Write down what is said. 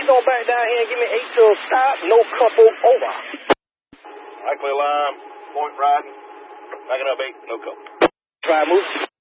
gonna back down here and give me 8 to a stop, no couple over. Likely line, point riding, backing up 8, no couple. Try move.